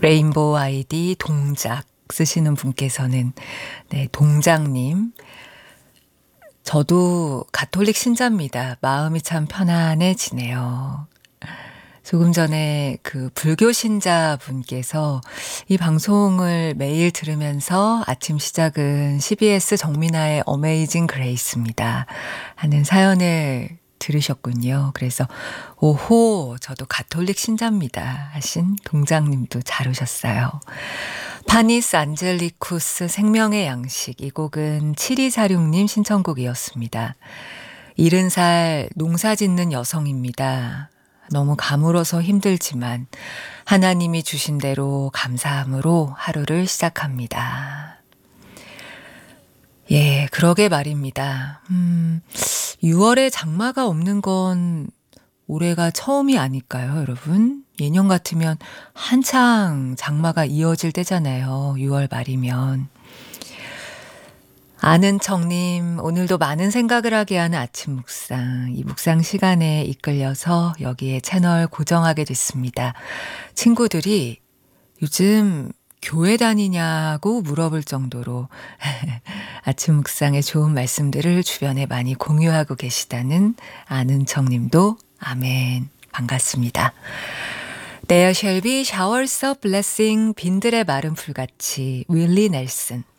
레인보우 아이디 동작 쓰시는 분께서는 네, 동작님. 저도 가톨릭 신자입니다. 마음이 참 편안해지네요. 조금 전에 그 불교 신자분께서 이 방송을 매일 들으면서 아침 시작은 CBS 정민아의 어메이징 그레이스입니다 하는 사연을 들으셨군요. 그래서 오호 저도 가톨릭 신자입니다 하신 동장님도 잘 오셨어요. 파니스 안젤리쿠스 생명의 양식, 이 곡은 7246님 신청곡이었습니다. 70살 농사 짓는 여성입니다. 너무 가물어서 힘들지만 하나님이 주신 대로 감사함으로 하루를 시작합니다. 예, 그러게 말입니다. 6월에 장마가 없는 건 올해가 처음이 아닐까요, 여러분? 예년 같으면 한창 장마가 이어질 때잖아요. 6월 말이면. 아는 척님, 오늘도 많은 생각을 하게 하는 아침 묵상. 이 묵상 시간에 이끌려서 여기에 채널 고정하게 됐습니다. 친구들이 요즘 교회 다니냐고 물어볼 정도로 아침 묵상의 좋은 말씀들을 주변에 많이 공유하고 계시다는 아는 척님도 아멘. 반갑습니다. There shall be showers of blessing, 빈들의 마른 풀같이 윌리 넬슨.